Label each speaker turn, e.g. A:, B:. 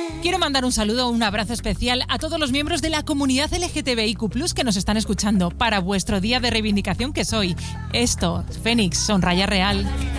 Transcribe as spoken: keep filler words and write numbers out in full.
A: Quiero mandar un saludo, un abrazo especial a todos los miembros de la comunidad L G T B I Q plus, que nos están escuchando para vuestro día de reivindicación que soy. Esto, Fénix, Sonraya Real.